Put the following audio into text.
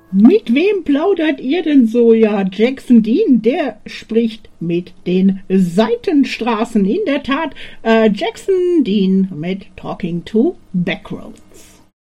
Mit wem plaudert ihr denn so? Ja, Jackson Dean, der spricht mit den Seitenstraßen. In der Tat, Jackson Dean mit Talking to Backroads.